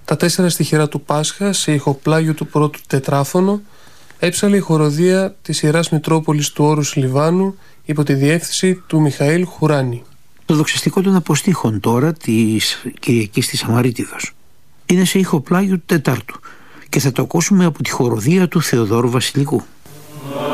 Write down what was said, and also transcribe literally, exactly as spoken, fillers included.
Τα τέσσερα στιχερά του Πάσχα σε ηχοπλάγιο του πρώτου τετράφωνο έψαλε η χοροδία της Ιεράς Μητρόπολης του Όρους Λιβάνου υπό τη διεύθυνση του Μιχαήλ Χουράνη. Το δοξαστικό των αποστήχων τώρα της Κυριακής της Αμαρίτιδος είναι σε ηχοπλάγιο του Τετάρτου και θα το ακούσουμε από τη χοροδία του Θεοδόρου Βασιλικού.